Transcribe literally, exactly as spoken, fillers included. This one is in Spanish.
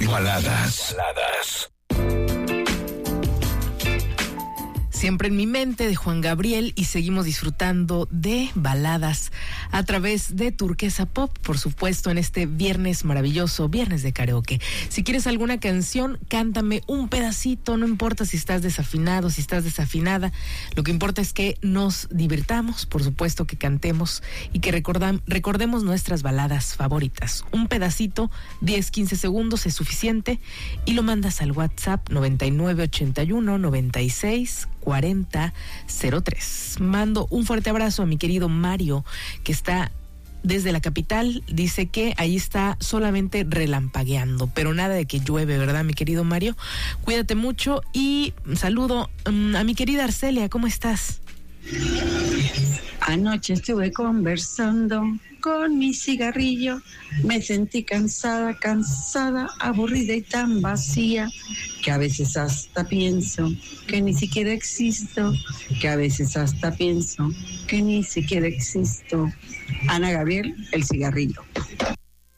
Baladas. Baladas. Siempre en mi mente, de Juan Gabriel, y seguimos disfrutando de baladas a través de Turquesa Pop, por supuesto, en este viernes maravilloso, viernes de karaoke. Si quieres alguna canción, cántame un pedacito, no importa si estás desafinado, si estás desafinada, lo que importa es que nos divirtamos, por supuesto que cantemos y que recordam- recordemos nuestras baladas favoritas. Un pedacito, diez, quince segundos es suficiente, y lo mandas al WhatsApp noventa y nueve ochenta y uno noventa y seis cuarenta cero tres. Mando un fuerte abrazo a mi querido Mario, que está desde la capital. Dice que ahí está solamente relampagueando, pero nada de que llueve, ¿verdad, mi querido Mario? Cuídate mucho y saludo um, a mi querida Arcelia. ¿Cómo estás? Anoche estuve conversando con mi cigarrillo, me sentí cansada, cansada, aburrida y tan vacía, que a veces hasta pienso que ni siquiera existo, que a veces hasta pienso que ni siquiera existo. Ana Gabriel, El cigarrillo.